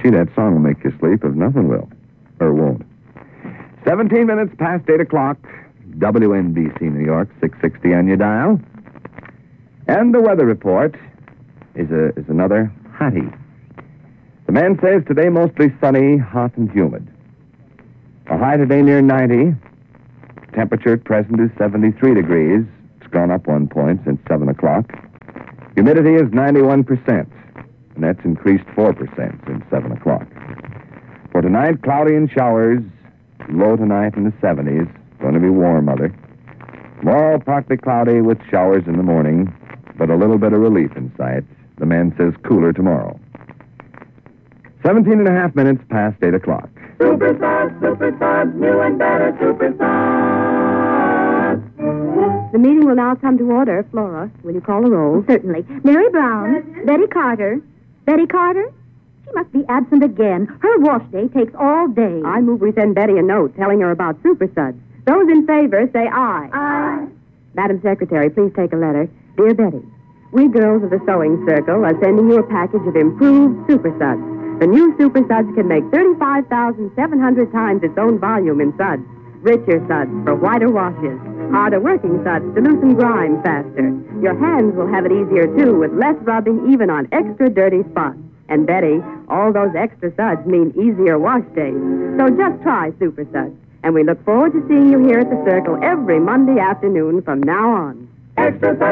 Gee, that song will make you sleep if nothing will. Or won't. 17 minutes past 8 o'clock. WNBC New York, 660 on your dial. And the weather report is another hottie. The man says today mostly sunny, hot and humid. A high today near 90. Temperature at present is 73 degrees. It's gone up 1 point since 7 o'clock. Humidity is 91%, and that's increased 4% since 7 o'clock. For tonight, cloudy and showers. Low tonight in the 70s. Going to be warm, Mother. Tomorrow, partly cloudy with showers in the morning, but a little bit of relief in sight. The man says cooler tomorrow. 17 and a half minutes past 8 o'clock. Super Suds, new and better Super Suds. The meeting will now come to order. Flora, will you call the roll? Certainly. Mary Brown, Betty Carter. Betty Carter? She must be absent again. Her wash day takes all day. I move we send Betty a note telling her about Super Suds. Those in favor say aye. Aye. Madam Secretary, please take a letter. Dear Betty, we girls of the Sewing Circle are sending you a package of improved Super Suds. The new Super Suds can make 35,700 times its own volume in suds. Richer suds for whiter washes. Harder working suds to loosen grime faster. Your hands will have it easier, too, with less rubbing even on extra dirty spots. And Betty, all those extra suds mean easier wash days. So just try Super Suds. And we look forward to seeing you here at the Circle every Monday afternoon from now on. Extra Suds.